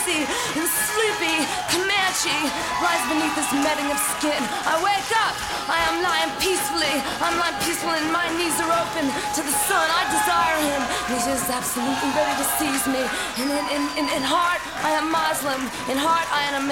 icy and sleepy Comanche lies beneath this netting of skin. I wake up, I am lying peacefully. I'm lying peacefully and my knees are open to the sun. I desire him, and he's just absolutely ready to seize me. And in heart, I am Muslim. In heart, I am